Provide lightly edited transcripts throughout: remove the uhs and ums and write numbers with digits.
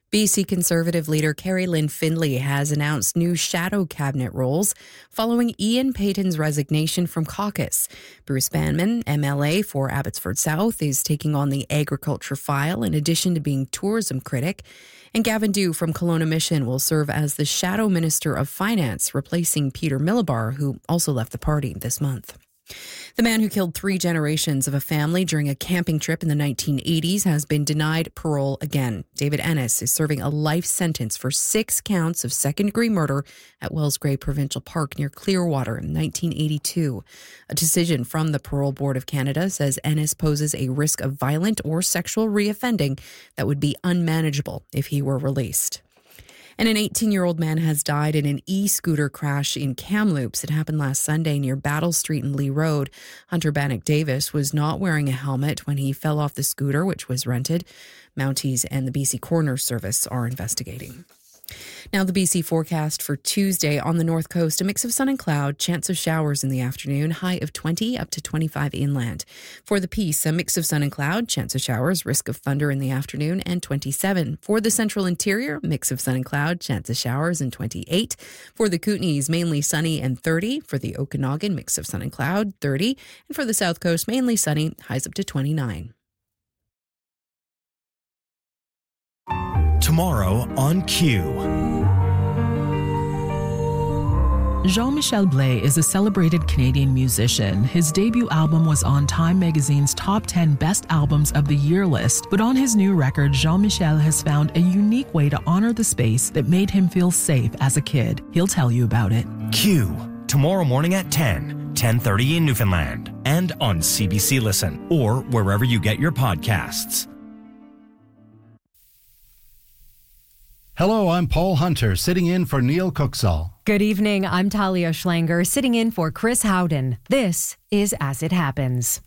BC Conservative leader Carrie Lynn Findlay has announced new shadow cabinet roles following Ian Paton's resignation from caucus. Bruce Banman, MLA for Abbotsford South, is taking on the agriculture file in addition to being tourism critic. And Gavin Dew from Kelowna Mission will serve as the shadow minister of finance, replacing Peter Millibar, who also left the party this month. The man who killed 3 generations of a family during a camping trip in the 1980s has been denied parole again. David Ennis is serving a life sentence for 6 counts of second-degree murder at Wellsgrave Provincial Park near Clearwater in 1982. A decision from the Parole Board of Canada says Ennis poses a risk of violent or sexual reoffending that would be unmanageable if he were released. And an 18-year-old man has died in an e-scooter crash in Kamloops. It happened last Sunday near Battle Street and Lee Road. Hunter Bannock Davis was not wearing a helmet when he fell off the scooter, which was rented. Mounties and the BC Coroner Service are investigating. Now the BC forecast for Tuesday on the north coast, a mix of sun and cloud, chance of showers in the afternoon, high of 20 up to 25 inland. For the Peace, a mix of sun and cloud, chance of showers, risk of thunder in the afternoon, and 27. For the central interior, mix of sun and cloud, chance of showers, and 28. For the Kootenays, mainly sunny and 30. For the Okanagan, mix of sun and cloud, 30. And for the south coast, mainly sunny, highs up to 29. Tomorrow on Q. Jean-Michel Blais is a celebrated Canadian musician. His debut album was on Time magazine's top 10 best albums of the year list. But on his new record, Jean-Michel has found a unique way to honor the space that made him feel safe as a kid. He'll tell you about it. Q. Tomorrow morning at 10:30 in Newfoundland. And on CBC Listen or wherever you get your podcasts. Hello, I'm Paul Hunter, sitting in for Neil Cooksall. Good evening, I'm Talia Schlanger, sitting in for Chris Howden. This is As It Happens.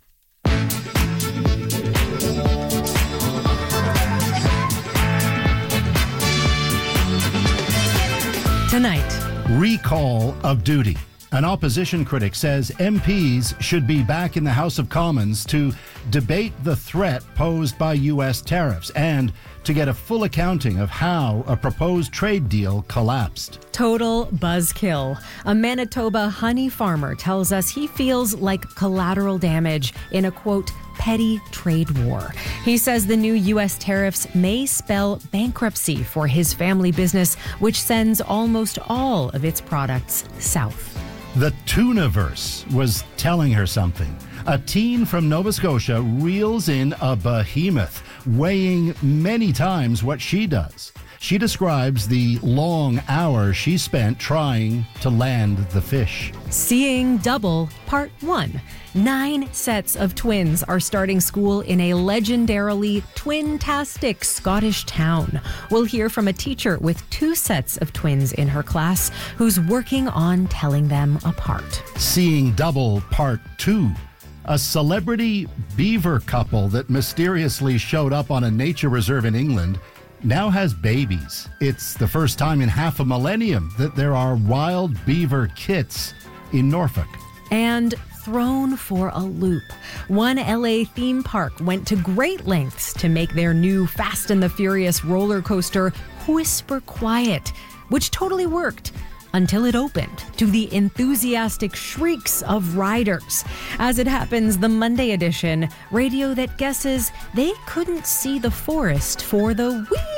Tonight, recall of duty. An opposition critic says MPs should be back in the House of Commons to debate the threat posed by U.S. tariffs and to get a full accounting of how a proposed trade deal collapsed. total buzzkill. A Manitoba honey farmer tells us he feels like collateral damage in a, quote, petty trade war. He says the new U.S. tariffs may spell bankruptcy for his family business, which sends almost all of its products south. The Tuniverse was telling her something. A teen from Nova Scotia reels in a behemoth, weighing many times what she does. She describes the long hours she spent trying to land the fish. Seeing Double, Part 1. 9 sets of twins are starting school in a legendarily twin-tastic Scottish town. We'll hear from a teacher with 2 sets of twins in her class who's working on telling them apart. Seeing Double, Part 2. A celebrity beaver couple that mysteriously showed up on a nature reserve in England now has babies. It's the first time in half a millennium that there are wild beaver kits in Norfolk. And thrown for a loop. One LA theme park went to great lengths to make their new Fast and the Furious roller coaster whisper quiet, which totally worked. Until it opened, to the enthusiastic shrieks of riders. As it happens, the Monday edition, radio that guesses they couldn't see the forest for the wee